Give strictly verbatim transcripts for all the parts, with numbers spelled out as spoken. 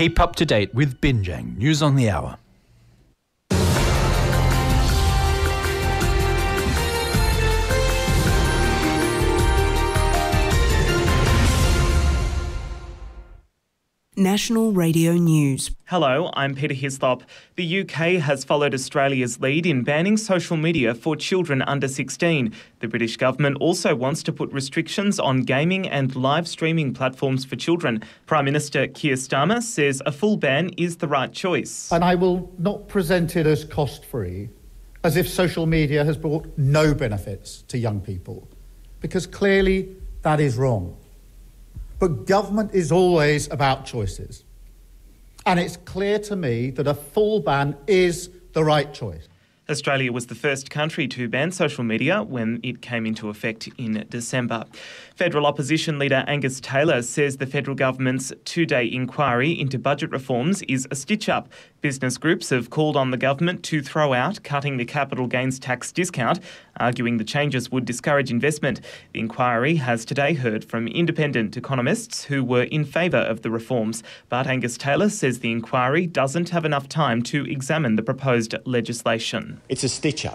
Keep up to date with Binjang News on the Hour. National Radio News. Hello, I'm Peter Hislop. The U K has followed Australia's lead in banning social media for children under sixteen. The British government also wants to put restrictions on gaming and live streaming platforms for children. Prime Minister Keir Starmer says a full ban is the right choice. And I will not present it as cost-free, as if social media has brought no benefits to young people, because clearly that is wrong. But government is always about choices. And it's clear to me that a full ban is the right choice. Australia was the first country to ban social media when it came into effect in December. Federal opposition leader Angus Taylor says the federal government's two-day inquiry into budget reforms is a stitch-up. Business groups have called on the government to throw out cutting the capital gains tax discount, arguing the changes would discourage investment. The inquiry has today heard from independent economists who were in favour of the reforms. But Angus Taylor says the inquiry doesn't have enough time to examine the proposed legislation. It's a stitch-up.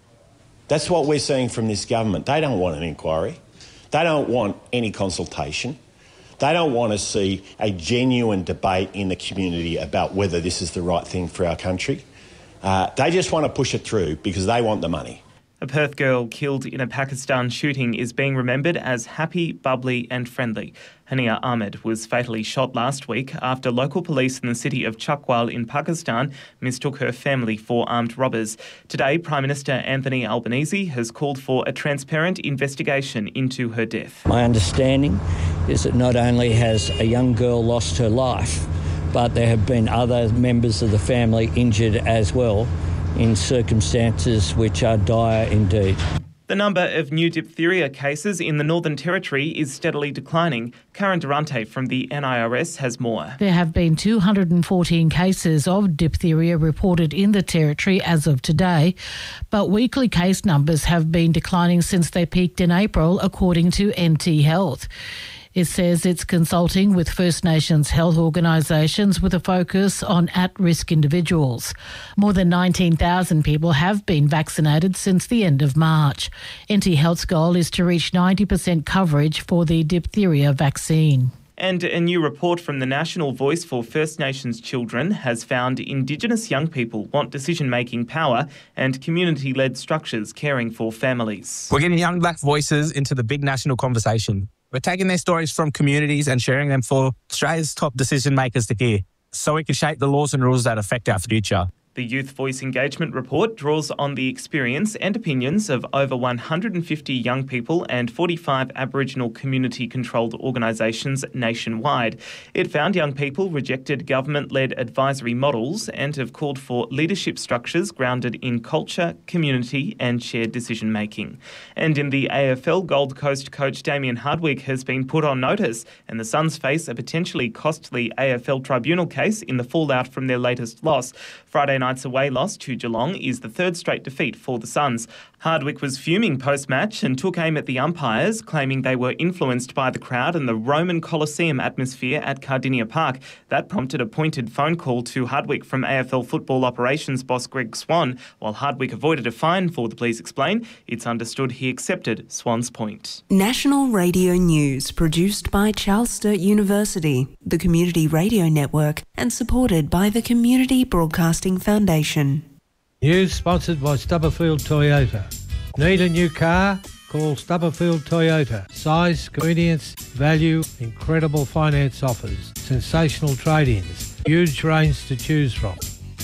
That's what we're seeing from this government. They don't want an inquiry. They don't want any consultation. They don't want to see a genuine debate in the community about whether this is the right thing for our country. Uh, they just want to push it through because they want the money. A Perth girl killed in a Pakistan shooting is being remembered as happy, bubbly and friendly. Hania Ahmed was fatally shot last week after local police in the city of Chakwal in Pakistan mistook her family for armed robbers. Today, Prime Minister Anthony Albanese has called for a transparent investigation into her death. My understanding is that not only has a young girl lost her life, but there have been other members of the family injured as well, in circumstances which are dire indeed. The number of new diphtheria cases in the Northern Territory is steadily declining. Karen Durante from the N I R S has more. There have been two hundred fourteen cases of diphtheria reported in the Territory as of today, but weekly case numbers have been declining since they peaked in April, according to N T Health. It says it's consulting with First Nations health organisations with a focus on at-risk individuals. More than nineteen thousand people have been vaccinated since the end of March. N T Health's goal is to reach ninety percent coverage for the diphtheria vaccine. And a new report from the National Voice for First Nations Children has found Indigenous young people want decision-making power and community-led structures caring for families. We're getting young black voices into the big national conversation. We're taking their stories from communities and sharing them for Australia's top decision makers to hear, so we can shape the laws and rules that affect our future. The Youth Voice Engagement Report draws on the experience and opinions of over one hundred fifty young people and forty-five Aboriginal community-controlled organisations nationwide. It found young people rejected government-led advisory models and have called for leadership structures grounded in culture, community and shared decision-making. And in the A F L, Gold Coast coach Damien Hardwick has been put on notice, and the Suns face a potentially costly A F L tribunal case in the fallout from their latest loss. Friday night night's away loss to Geelong is the third straight defeat for the Suns. Hardwick was fuming post-match and took aim at the umpires, claiming they were influenced by the crowd and the Roman Colosseum atmosphere at Cardinia Park. That prompted a pointed phone call to Hardwick from A F L football operations boss Greg Swan. While Hardwick avoided a fine for the Please Explain, it's understood he accepted Swan's point. National Radio News, produced by Charles Sturt University, the Community Radio Network, and supported by the Community Broadcasting Foundation. News sponsored by Stubberfield Toyota. Need a new car? Call Stubberfield Toyota. Size, convenience, value, incredible finance offers, sensational trade-ins, huge range to choose from.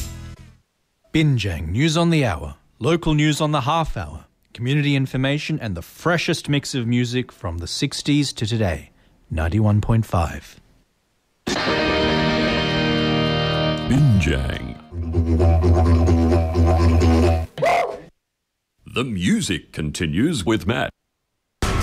Binjang News on the Hour, local news on the half hour, community information and the freshest mix of music from the sixties to today. ninety-one point five. Binjang. The music continues with Matt.